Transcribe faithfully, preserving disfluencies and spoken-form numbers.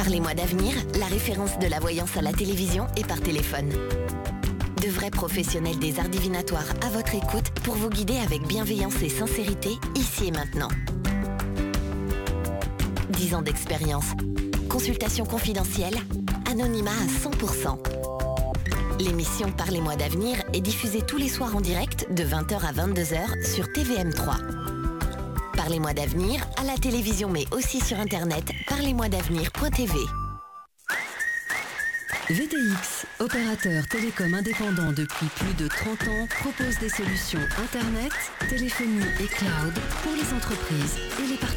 Parlez-moi d'avenir, la référence de la voyance à la télévision et par téléphone. De vrais professionnels des arts divinatoires à votre écoute pour vous guider avec bienveillance et sincérité, ici et maintenant. dix ans d'expérience. Consultation confidentielle, anonymat à cent pour cent. L'émission Parlez-moi d'avenir est diffusée tous les soirs en direct de vingt heures à vingt-deux heures sur T V M trois. Parlez-moi d'avenir à la télévision mais aussi sur internet, parlez-moi d'avenir point t v. V T X, opérateur télécom indépendant depuis plus de trente ans, propose des solutions internet, téléphonie et cloud pour les entreprises et les particuliers.